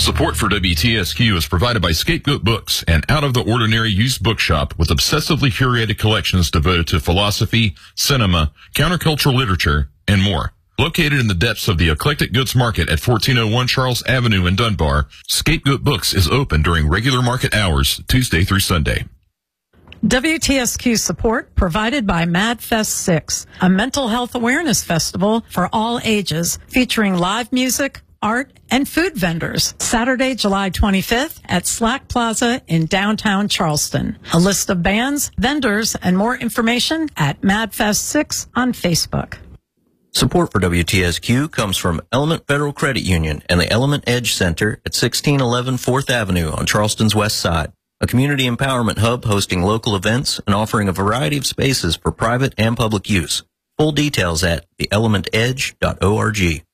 Support for WTSQ is provided by Scapegoat Books, an out-of-the-ordinary used bookshop with obsessively curated collections devoted to philosophy, cinema, countercultural literature, and more. Located in the depths of the eclectic goods market at 1401 Charles Avenue in Dunbar, Scapegoat Books is open during regular market hours, Tuesday through Sunday. WTSQ support provided by MadFest 6, a mental health awareness festival for all ages, featuring live music, art, and food vendors. Saturday, July 25th at Slack Plaza in downtown Charleston. A list of bands, vendors, and more information at MadFest 6 on Facebook. Support for WTSQ comes from Element Federal Credit Union and the Element Edge Center at 1611 4th Avenue on Charleston's west side. A community empowerment hub hosting local events and offering a variety of spaces for private and public use. Full details at theelementedge.org.